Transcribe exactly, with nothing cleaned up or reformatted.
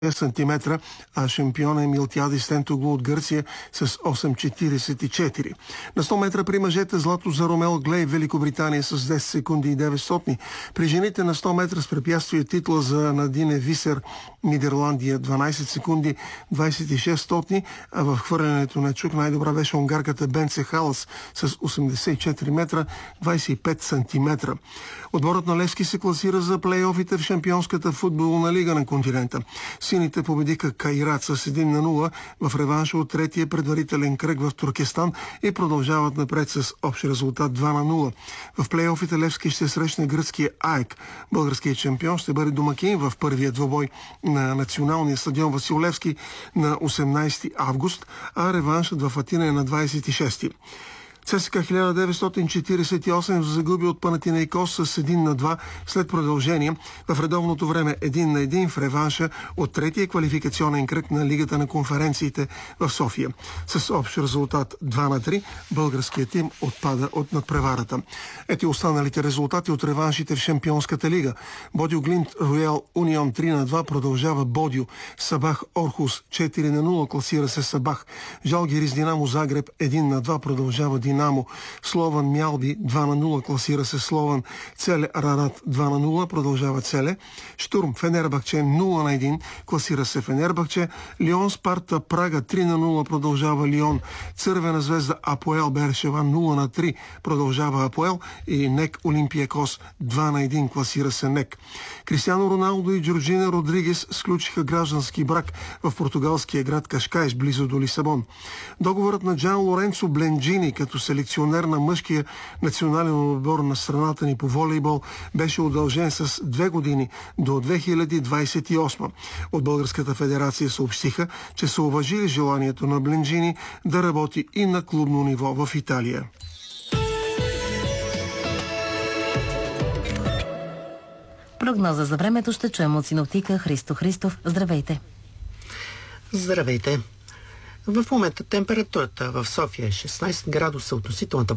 сантиметра, а шампион е Милтиадис Тентоглу от Гърция с осем четиридесет и четири. На сто метра при мъжете злато за Ромел Глей, Великобритания с десет секунди и деветстотни. При жените на сто метра с препятствие титла за Надине Висер, Нидерландия, дванадесет секунди двадесет и шест стотни, а в хвърлянето на чук най-добра беше унгарката Бенце Халас с осемдесет и четири метра, двадесет и пет сантиметра. Отборът на Левски се класира за плейофите в Шампионската футболна лига на континента. Сините победиха Кайрат с един на нула в реванша от третия предварителен кръг в Туркестан и продължават напред с общ резултат два на нула. В плейофите Левски ще срещне гръцкия АЕК. Българският шампион ще бъде домакин в първия двобой на националния стадион Васил Левски на осемнадесети август, а реваншът в Атина е на двадесет и шести. ЦСКА хиляда деветстотин четиридесет и осем загуби от Панатинейкос с един на два след продължение в редовното време един на един в реванша от третия квалификационен кръг на Лигата на конференциите в София. С общ резултат два на три българският тим отпада от надпреварата. Ети останалите резултати от реваншите в Шампионската лига. Бодю Глимт Роял Унион три на два продължава Бодю. Сабах Орхус четири на нула класира се Сабах. Жалгирис Динамо Загреб един на два продължава Динамо. Слован Мялби два на нула класира се Слован. Целе Арарат два на нула продължава Целе. Штурм Фенербахче нула на един класира се Фенербахче. Лион Спарта Прага три на нула продължава Лион. Цървена звезда Апоел Бершева нула на три продължава Апоел и Нек Олимпиакос два на един класира се Нек. Кристиано Роналдо и Джорджина Родригес сключиха граждански брак в португалския град Кашкайш, близо до Лисабон. Договорът на Джан Лоренцо Бленджини като селекционер на мъжкия национален отбор на страната ни по волейбол беше удължен с две години до две хиляди двадесет и осма. От Българската федерация съобщиха, че са уважили желанието на Бленджини да работи и на клубно ниво в Италия. Прогноза за времето ще чуем от синоптика Христо Христов. Здравейте! Здравейте! В момента температурата в София е шестнадесет градуса, относителната